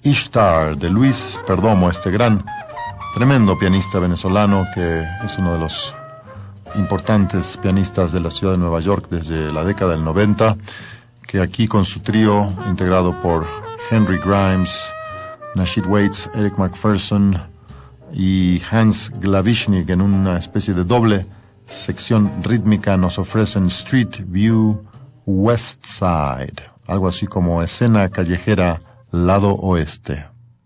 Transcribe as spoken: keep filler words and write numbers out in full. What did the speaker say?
Ishtar de Luis Perdomo, este gran, tremendo pianista venezolano que es uno de los importantes pianistas de la ciudad de Nueva York desde la década del noventa, que aquí con su trío integrado por Henry Grimes, Nasheed Waits, Eric McPherson y Hans Glavishnik en una especie de doble sección rítmica nos ofrecen Street View West Side, algo así como escena callejera lado oeste.